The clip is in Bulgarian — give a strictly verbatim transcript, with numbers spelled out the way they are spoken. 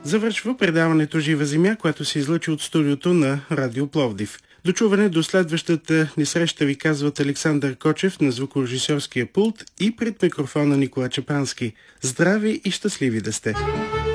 Завършва предаването Жива земя, което се излъчи от студиото на Радио Пловдив. До чуване до следващата ни среща ви казват Александър Кочев на звукорежисьорския пулт и пред микрофона Никола Чапански. Здрави и щастливи да сте!